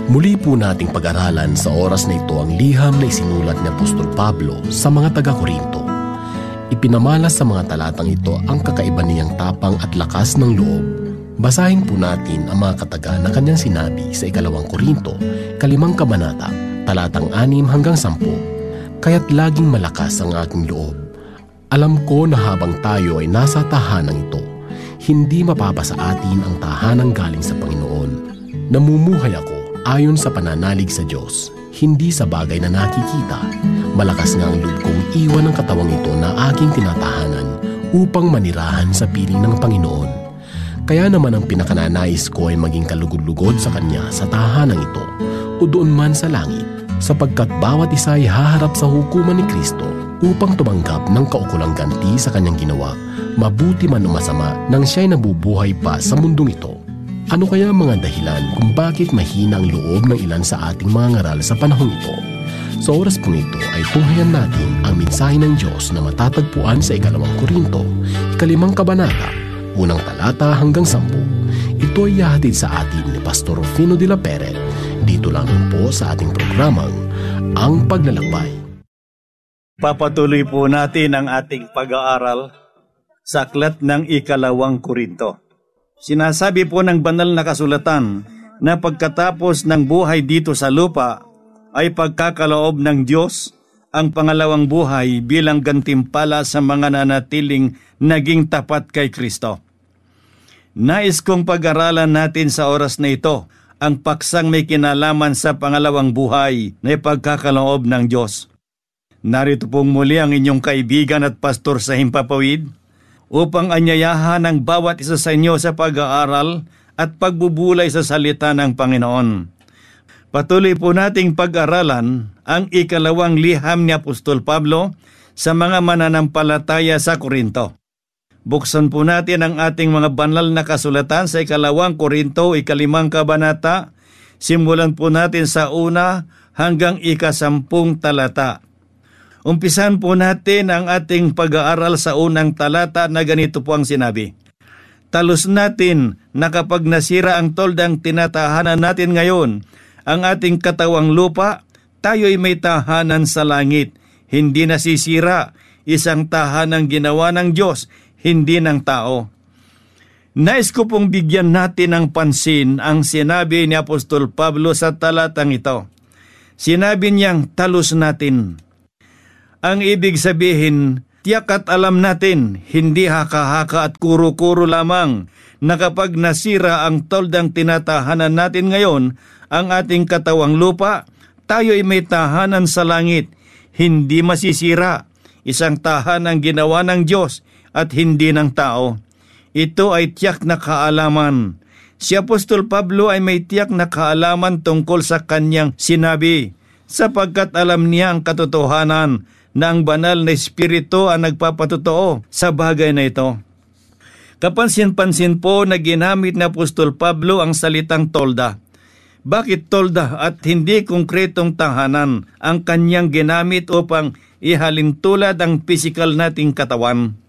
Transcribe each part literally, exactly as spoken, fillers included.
Muli po nating pag-aralan sa oras na ito ang liham na isinulat ni Apostol Pablo sa mga taga-Korinto. Ipinamalas sa mga talatang ito ang kakaiba niyang tapang at lakas ng loob. Basahin po natin ang mga kataga na kanyang sinabi sa ikalawang Korinto, kalimang kabanata, talatang anim hanggang sampu. Kaya't laging malakas ang aking loob. Alam ko na habang tayo ay nasa tahanang ito, hindi mapapa sa atin ang tahanang galing sa Panginoon. Namumuhay ako ayon sa pananalig sa Diyos, hindi sa bagay na nakikita. Malakas nga ang loob kong iwan ang katawang ito na aking tinatahanan upang manirahan sa piling ng Panginoon. Kaya naman ang pinakananais ko ay maging kalugod-lugod sa Kanya sa tahanang ito o doon man sa langit, sapagkat bawat isa ay haharap sa hukuman ni Kristo upang tumanggap ng kaukulang ganti sa Kanyang ginawa, mabuti man o masama, nang siya'y nabubuhay pa sa mundong ito. Ano kaya mga dahilan kung bakit mahina ang loob ng ilan sa ating mga ngaral sa panahong ito? Sa oras pong ito ay tunghayan natin ang mensahe ng Diyos na matatagpuan sa ikalawang Korinto, ikalimang kabanata, unang talata hanggang sampu. Ito ay ihahatid sa atin ni Pastor Rufino de la Peret, dito lang po sa ating programang Ang Paglalakbay. Papatuloy po natin ang ating pag-aaral sa aklat ng ikalawang Korinto. Sinasabi po ng banal na kasulatan na pagkatapos ng buhay dito sa lupa ay pagkakaloob ng Diyos ang pangalawang buhay bilang gantimpala sa mga nanatiling naging tapat kay Kristo. Nais kong pag-aralan natin sa oras na ito ang paksang may kinalaman sa pangalawang buhay na pagkakaloob ng Diyos. Narito pong muli ang inyong kaibigan at pastor sa Himpapawid upang anyayahan ang bawat isa sa inyo sa pag-aaral at pagbubulay sa salita ng Panginoon. Patuloy po nating pag-aralan ang ikalawang liham ni Apostol Pablo sa mga mananampalataya sa Korinto. Buksan po natin ang ating mga banal na kasulatan sa ikalawang Korinto, ikalimang kabanata. Simulan po natin sa una hanggang ikasampung talata. Umpisan po natin ang ating pag-aaral sa unang talata na ganito po ang sinabi. Talos natin na kapag nasira ang toldang tinatahanan natin ngayon, ang ating katawang lupa, tayo'y may tahanan sa langit, hindi nasisira, isang tahanang ginawa ng Diyos, hindi ng tao. Nais ko pong bigyan natin ng pansin ang sinabi ni Apostol Pablo sa talatang ito. Sinabi niyang talos natin. Ang ibig sabihin, tiyak at alam natin, hindi haka-haka at kuro-kuro lamang na kapag nasira ang toldang tinatahanan natin ngayon, ang ating katawang lupa, tayo ay may tahanan sa langit, hindi masisira, isang tahanang ginawa ng Diyos at hindi ng tao. Ito ay tiyak na kaalaman. Si Apostol Pablo ay may tiyak na kaalaman tungkol sa kanyang sinabi, sapagkat alam niya ang katotohanan na ang banal na espiritu ang nagpapatotoo sa bagay na ito. Kapansin-pansin po na ginamit ni Apostol Pablo ang salitang tolda. Bakit tolda at hindi konkretong tahanan ang kanyang ginamit upang ihalin tulad ang pisikal nating katawan?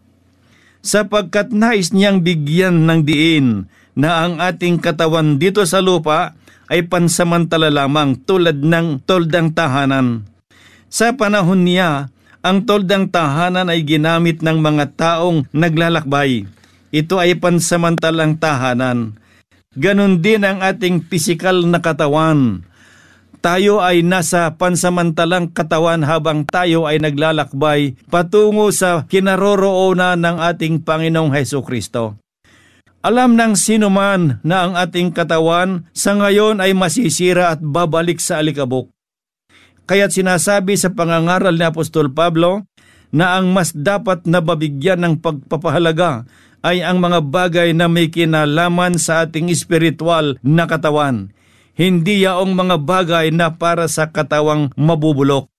Sapagkat nais niyang bigyan ng diin na ang ating katawan dito sa lupa ay pansamantala lamang tulad ng toldang tahanan. Sa panahon niya, ang toldang tahanan ay ginamit ng mga taong naglalakbay. Ito ay pansamantalang tahanan. Ganon din ang ating pisikal na katawan. Tayo ay nasa pansamantalang katawan habang tayo ay naglalakbay patungo sa kinaroroonan ng ating Panginoong Hesukristo. Alam ng sinuman na ang ating katawan sa ngayon ay masisira at babalik sa alikabok. Kaya't sinasabi sa pangangaral ni Apostol Pablo na ang mas dapat na babigyan ng pagpapahalaga ay ang mga bagay na may kinalaman sa ating espiritual na katawan, hindi yaong mga bagay na para sa katawang mabubulok.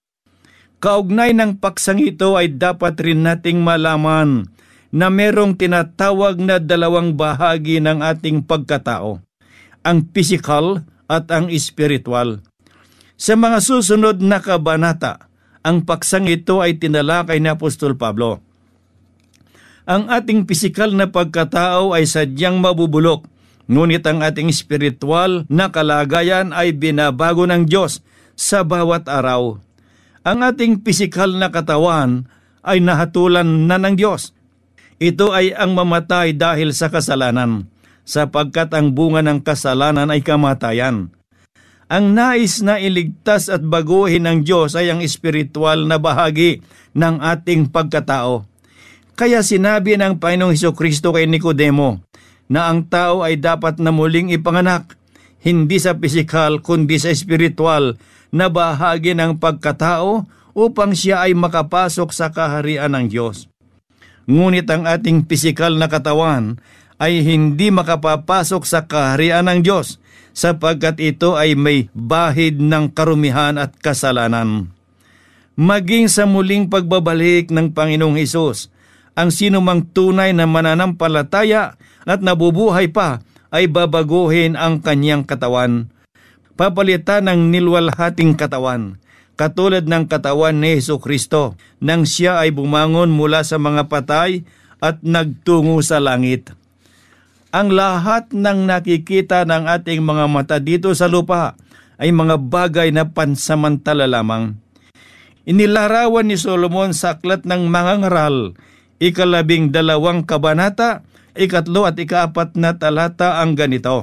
Kaugnay ng paksang ito ay dapat rin nating malaman na merong tinatawag na dalawang bahagi ng ating pagkatao, ang physical at ang espiritual. Sa mga susunod na kabanata, ang paksang ito ay tinalakay ni Apostol Pablo. Ang ating pisikal na pagkatao ay sadyang mabubulok, Ngunit ang ating spiritual na kalagayan ay binabago ng Diyos sa bawat araw. Ang ating pisikal na katawan ay nahatulan na ng Diyos. Ito ay ang mamatay dahil sa kasalanan, sapagkat ang bunga ng kasalanan ay kamatayan. Ang nais na iligtas at baguhin ng Diyos ay ang espiritual na bahagi ng ating pagkatao. Kaya sinabi ng Panginoong Hesukristo kay Nicodemo na ang tao ay dapat na muling ipanganak, hindi sa pisikal kundi sa espiritual na bahagi ng pagkatao upang siya ay makapasok sa kaharian ng Diyos. Ngunit ang ating pisikal na katawan ay hindi makapapasok sa kaharian ng Diyos sapagkat ito ay may bahid ng karumihan at kasalanan. Maging sa muling pagbabalik ng Panginoong Hesus, ang sinumang tunay na mananampalataya at nabubuhay pa ay babaguhin ang kanyang katawan. Papalitan ng nilwalhating katawan, katulad ng katawan ni Hesukristo, nang siya ay bumangon mula sa mga patay at nagtungo sa langit. Ang lahat ng nakikita ng ating mga mata dito sa lupa ay mga bagay na pansamantala lamang. Inilarawan ni Solomon sa aklat ng mga ngaral, ikalabing dalawang kabanata, ikatlo at ikaapat na talata ang ganito.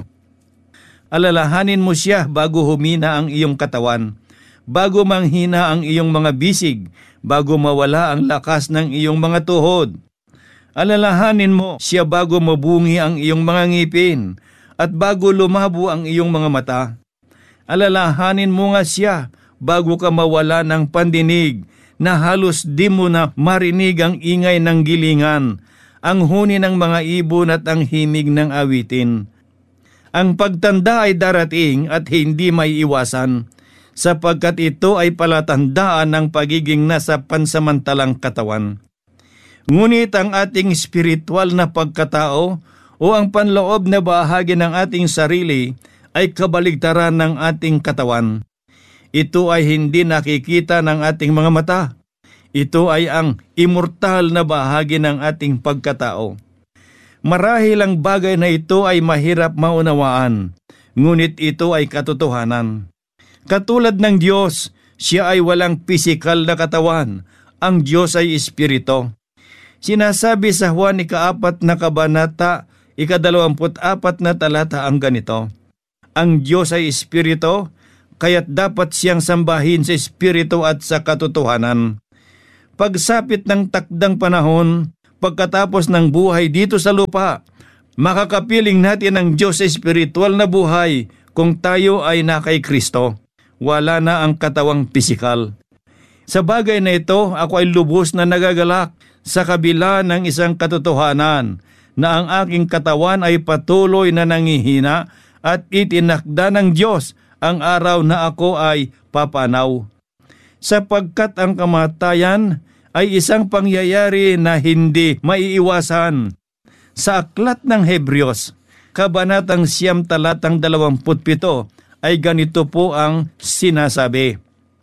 Alalahanin mo siya bago humina ang iyong katawan, bago manghina ang iyong mga bisig, bago mawala ang lakas ng iyong mga tuhod. Alalahanin mo siya bago mabungi ang iyong mga ngipin, at bago lumabo ang iyong mga mata. Alalahanin mo nga siya bago ka mawala ng pandinig, na halos di mo na marinig ang ingay ng gilingan, ang huni ng mga ibon at ang himig ng awitin. Ang pagtanda ay darating at hindi may iwasan, sapagkat ito ay palatandaan ng pagiging nasa pansamantalang katawan. Ngunit ang ating spiritual na pagkatao o ang panloob na bahagi ng ating sarili ay kabaligtaran ng ating katawan. Ito ay hindi nakikita ng ating mga mata. Ito ay ang immortal na bahagi ng ating pagkatao. Marahil ang bagay na ito ay mahirap maunawaan, ngunit ito ay katotohanan. Katulad ng Diyos, siya ay walang pisikal na katawan. Ang Diyos ay espiritu. Sinasabi sa Juan ikaapat na kabanata, ikadalawamput apat na talata ang ganito. Ang Diyos ay espiritu, kaya't dapat siyang sambahin sa espiritu at sa katotohanan. Pagsapit ng takdang panahon, pagkatapos ng buhay dito sa lupa, makakapiling natin ang Diyos sa espiritual na buhay kung tayo ay na kay Kristo. Wala na ang katawang pisikal. Sa bagay na ito, ako ay lubos na nagagalak sa kabila ng isang katotohanan na ang aking katawan ay patuloy na nangihina at itinakda ng Diyos ang araw na ako ay papanaw. Sapagkat ang kamatayan ay isang pangyayari na hindi maiiwasan. Sa aklat ng Hebreos, kabanatang siyam talatang dalawamput pito, ay ganito po ang sinasabi.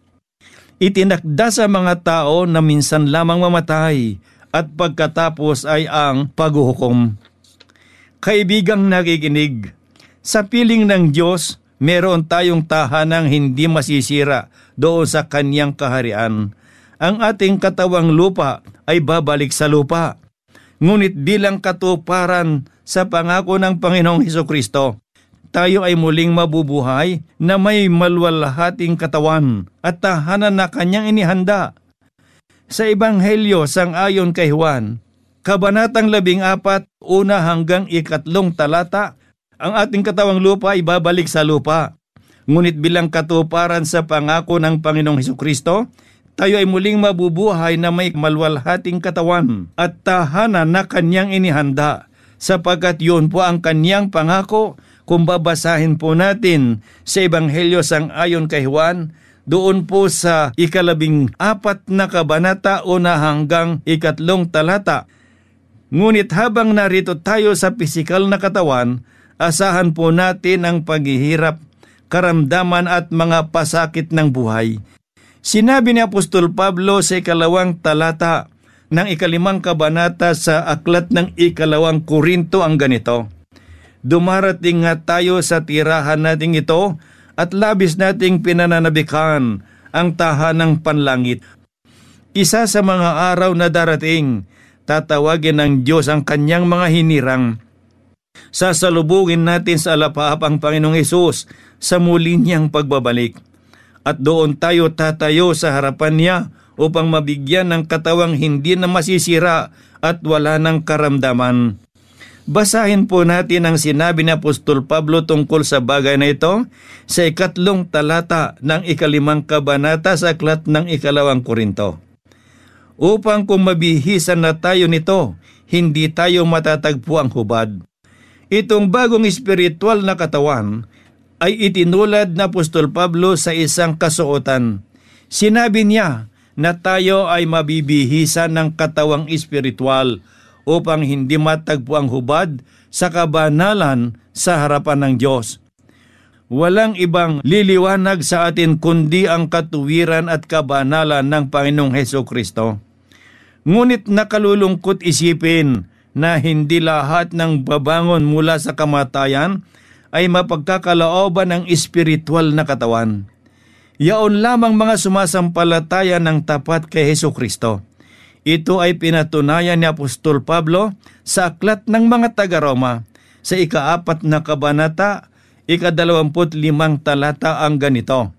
Itinakda sa mga tao na minsan lamang mamatay at pagkatapos ay ang paghuhukom. Kaibigang nakikinig, sa piling ng Diyos, meron tayong tahanang hindi masisira doon sa kanyang kaharian. Ang ating katawang lupa ay babalik sa lupa. Ngunit bilang katuparan sa pangako ng Panginoong Hesukristo, tayo ay muling mabubuhay na may malwalhating katawan at tahanan na kanyang inihanda. Sa Ebanghelyo sang-ayon kay Juan, kabanatang labing apat, una hanggang ikatlong talata, ang ating katawang lupa ay babalik sa lupa. Ngunit bilang katuparan sa pangako ng Panginoong Hesukristo, tayo ay muling mabubuhay na may malwalhating katawan at tahanan na kanyang inihanda, sapagkat yun po ang kanyang pangako. Kung babasahin po natin sa Ebanghelyo sang-ayon kay Juan, doon po sa ikalabing apat na kabanata, una hanggang ikatlong talata. Ngunit habang narito tayo sa pisikal na katawan, asahan po natin ang paghihirap, karamdaman at mga pasakit ng buhay. Sinabi ni Apostol Pablo sa ikalawang talata ng ikalimang kabanata sa aklat ng ikalawang Korinto ang ganito. dumarating nga tayo sa tirahan nating ito at labis nating pinananabikan ang tahanang panlangit. Isa sa mga araw na darating, tatawagin ng Diyos ang kanyang mga hinirang. Sasalubungin natin sa alapaap ang Panginoong Hesus sa muli niyang pagbabalik. At doon tayo tatayo sa harapan niya upang mabigyan ng katawang hindi na masisira at wala ng karamdaman. Basahin po natin ang sinabi ni Apostol Pablo tungkol sa bagay na ito sa ikatlong talata ng ikalimang kabanata sa aklat ng ikalawang Korinto. Upang kung mabihisan na tayo nito, hindi tayo matatagpo ang hubad. Itong bagong espiritual na katawan ay itinulad na Apostol Pablo sa isang kasuotan. Sinabi niya na tayo ay mabibihisan ng katawang espiritual upang hindi matagpo ang hubad sa kabanalan sa harapan ng Diyos. Walang ibang liliwanag sa atin kundi ang katuwiran at kabanalan ng Panginoong Hesukristo. Ngunit nakalulungkot isipin na hindi lahat ng babangon mula sa kamatayan ay mapagkakalooban ng espiritual na katawan. Yaon lamang mga sumasampalataya ng tapat kay Hesukristo. Ito ay pinatunayan ni Apostol Pablo sa aklat ng mga taga-Roma sa ikaapat na kabanata, ikadalawamput limang talata ang ganito.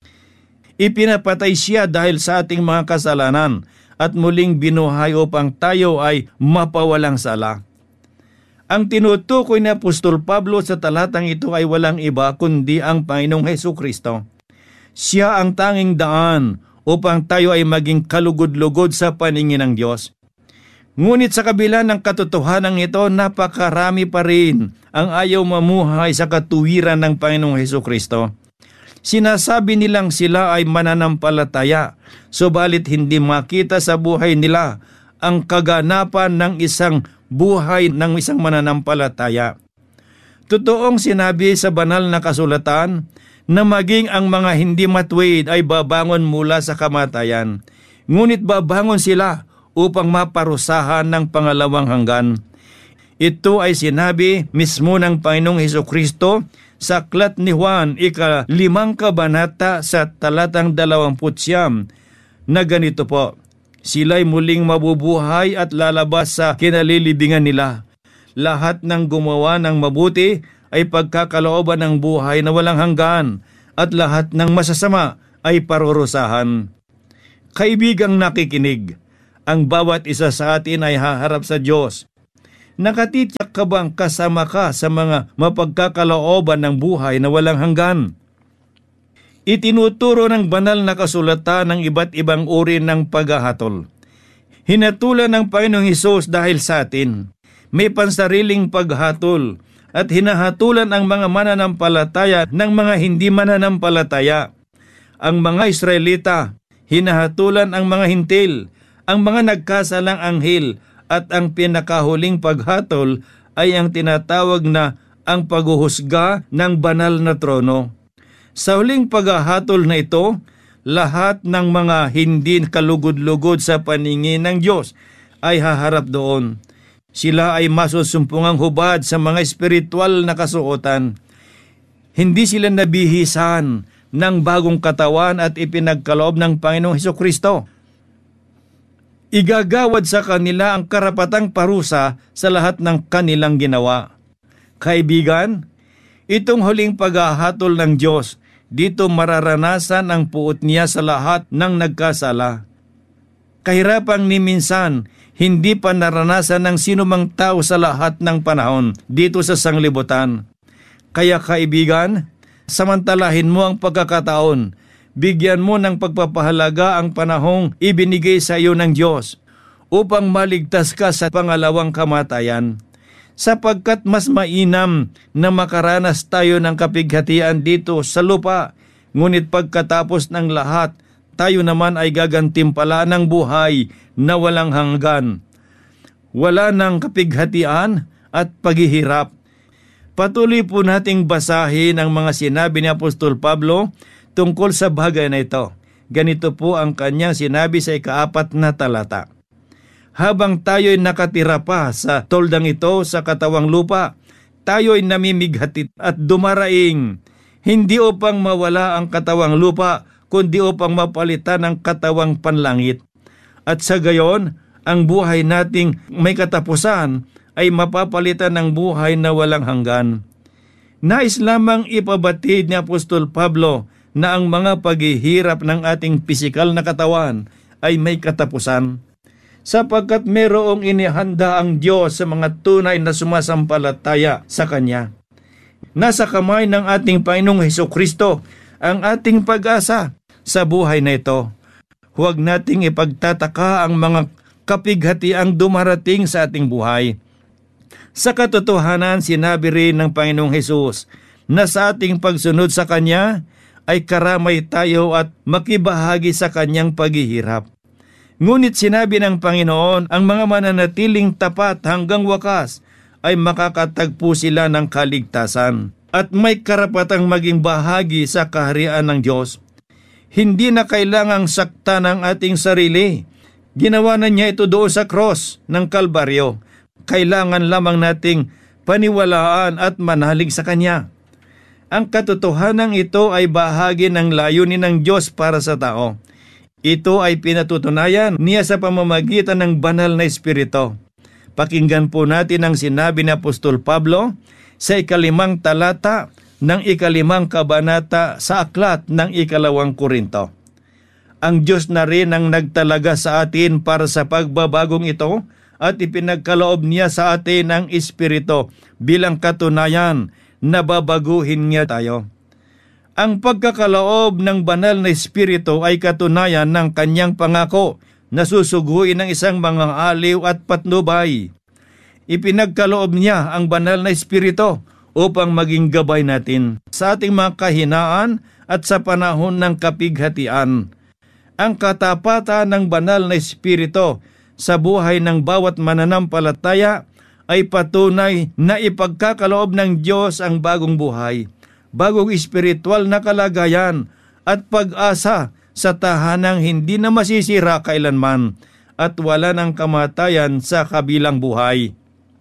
Ipinapatay siya dahil sa ating mga kasalanan at muling binuhay upang tayo ay mapawalang sala. Ang tinutukoy ni Apostol Pablo sa talatang ito ay walang iba kundi ang Panginoong Hesukristo. Siya ang tanging daan upang tayo ay maging kalugod-lugod sa paningin ng Diyos. Ngunit sa kabila ng katotohanan ito, napakarami pa rin ang ayaw mamuhay sa katuwiran ng Panginoong Hesukristo. Sinasabi nilang sila ay mananampalataya, subalit hindi makita sa buhay nila ang kaganapan ng isang buhay ng isang mananampalataya. Totoong sinabi sa banal na kasulatan na maging ang mga hindi matuwid ay babangon mula sa kamatayan, ngunit babangon sila upang maparusahan ng pangalawang hanggan. Ito ay sinabi mismo ng Panginoong Hesukristo sa aklat ni Juan, ikalimang kabanata sa talatang dalawamput siyam, na ganito po, sila'y muling mabubuhay at lalabas sa kinalilibingan nila. Lahat ng gumawa ng mabuti ay pagkakalooban ng buhay na walang hanggan, at lahat ng masasama ay parurusahan. Kaibigang nakikinig, ang bawat isa sa atin ay haharap sa Diyos. Nakatitiyak ka bang kasama ka sa mga mapagkakalooban ng buhay na walang hanggan? Itinuturo ng banal na kasulatan ng iba't ibang uri ng paghahatol. Hinatulan ng Panginoong Hesus dahil sa atin. May pansariling paghatol at hinahatulan ang mga mananampalataya ng mga hindi mananampalataya. Ang mga Israelita, hinahatulan ang mga hintil, ang mga nagkasalang anghel, at ang pinakahuling paghatol ay ang tinatawag na ang paghuhusga ng banal na trono. Sa huling paghahatol na ito, lahat ng mga hindi kalugod-lugod sa paningin ng Diyos ay haharap doon. Sila ay masusumpungang hubad sa mga espiritual na kasuotan. Hindi sila nabihisan ng bagong katawan at ipinagkaloob ng Panginoong Hesukristo. Igagawad sa kanila ang karapatang parusa sa lahat ng kanilang ginawa. Kaibigan, itong huling paghahatol ng Diyos, dito mararanasan ang puot niya sa lahat ng nagkasala. Kahirapang ni minsan, hindi pa naranasan ng sinumang tao sa lahat ng panahon dito sa sanglibutan. Kaya kaibigan, samantalahin mo ang pagkakataon. Bigyan mo ng pagpapahalaga ang panahong ibinigay sa iyo ng Diyos upang maligtas ka sa pangalawang kamatayan. Sapagkat mas mainam na makaranas tayo ng kapighatian dito sa lupa, ngunit pagkatapos ng lahat, tayo naman ay gagantimpala ng buhay na walang hanggan. Wala ng kapighatian at paghihirap. Patuloy po nating basahin ang mga sinabi ni Apostol Pablo tungkol sa bagay na ito. Ganito po ang kanyang sinabi sa ikaapat na talata. Habang tayo'y nakatira pa sa toldang ito sa katawang lupa, tayo'y namimighatit at dumaraing, hindi upang mawala ang katawang lupa, kundi upang mapalitan ang katawang panlangit. At sa gayon, ang buhay nating may katapusan ay mapapalitan ng buhay na walang hanggan. Nais lamang ipabatid ni Apostol Pablo na ang mga paghihirap ng ating pisikal na katawan ay may katapusan, sapagkat mayroong inihanda ang Diyos sa mga tunay na sumasampalataya sa Kanya. Nasa kamay ng ating Panginoong Hesukristo ang ating pag-asa sa buhay na ito. Huwag nating ipagtataka ang mga kapighatiang dumarating sa ating buhay. Sa katotohanan, sinabi rin ng Panginoong Hesus na sa ating pagsunod sa Kanya ay karamay tayo at makibahagi sa Kanyang paghihirap. Ngunit sinabi ng Panginoon, ang mga mananatiling tapat hanggang wakas ay makakatagpo sila ng kaligtasan at may karapatang maging bahagi sa kaharian ng Diyos. Hindi na kailangang sakta ng ating sarili. Ginawa na niya ito doon sa cross ng Kalbaryo. Kailangan lamang nating paniwalaan at manalig sa Kanya. Ang katotohanan ito ay bahagi ng layunin ng Diyos para sa tao. Ito ay pinatutunayan niya sa pamamagitan ng banal na Espiritu. Pakinggan po natin ang sinabi ni Apostol Pablo sa ikalimang talata ng ikalimang kabanata sa aklat ng ikalawang Korinto. Ang Diyos na rin ang nagtalaga sa atin para sa pagbabagong ito at ipinagkaloob niya sa atin ang Espiritu bilang katunayan na babaguhin niya tayo. Ang pagkakaloob ng banal na Espiritu ay katunayan ng Kanyang pangako na susuguin ng isang mga aliw at patnubay. Ipinagkaloob niya ang banal na Espiritu upang maging gabay natin sa ating mga kahinaan at sa panahon ng kapighatian. Ang katapatan ng banal na Espiritu sa buhay ng bawat mananampalataya ay patunay na ipagkakaloob ng Diyos ang bagong buhay, bagong espiritual na kalagayan at pag-asa sa tahanang hindi na masisira kailanman at wala ng kamatayan sa kabilang buhay.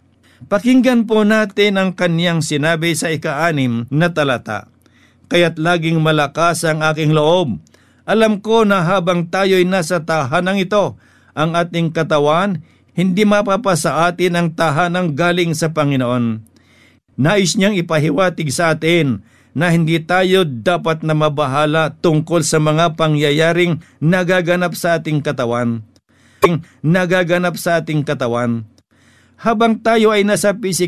Pakinggan po natin ang Kaniyang sinabi sa ika-anim na talata. Kaya't laging malakas ang aking loob. Alam ko na habang tayo'y nasa tahanang ito, ang ating katawan, hindi mapapasa atin ang tahanang galing sa Panginoon. Nais niyang ipahiwatig sa atin na hindi tayo dapat na mabahala tungkol sa mga pangyayaring nagaganap sa ating katawan. Nagaganap sa ating katawan. Habang tayo ay nasa pisikal